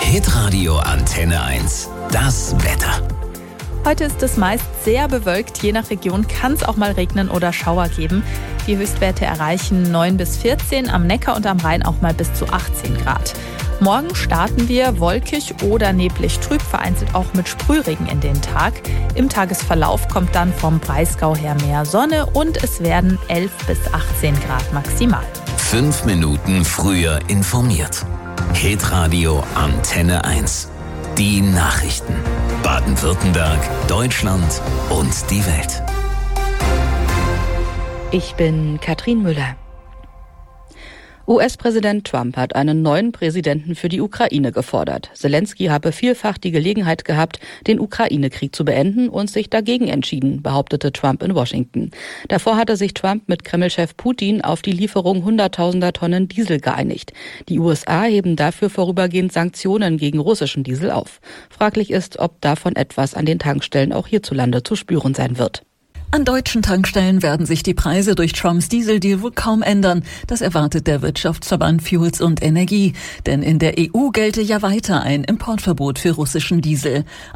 Hitradio Antenne 1. Das Wetter. Heute ist es meist sehr bewölkt. Je nach Region kann es auch mal regnen oder Schauer geben. Die Höchstwerte erreichen 9 bis 14, am Neckar und am Rhein auch mal bis zu 18 Grad. Morgen starten wir wolkig oder neblig trüb, vereinzelt auch mit Sprühregen in den Tag. Im Tagesverlauf kommt dann vom Breisgau her mehr Sonne und es werden 11 bis 18 Grad maximal. 5 Minuten früher informiert. Hitradio Antenne 1. Die Nachrichten. Baden-Württemberg, Deutschland und die Welt. Ich bin Katrin Müller. US-Präsident Trump hat einen neuen Präsidenten für die Ukraine gefordert. Zelensky habe vielfach die Gelegenheit gehabt, den Ukraine-Krieg zu beenden und sich dagegen entschieden, behauptete Trump in Washington. Davor hatte sich Trump mit Kreml-Chef Putin auf die Lieferung hunderttausender Tonnen Diesel geeinigt. Die USA heben dafür vorübergehend Sanktionen gegen russischen Diesel auf. Fraglich ist, ob davon etwas an den Tankstellen auch hierzulande zu spüren sein wird. An deutschen Tankstellen werden sich die Preise durch Trumps Dieseldeal wohl kaum ändern. Das erwartet der Wirtschaftsverband Fuels und Energie. Denn in der EU gelte ja weiter ein Importverbot für russischen Diesel.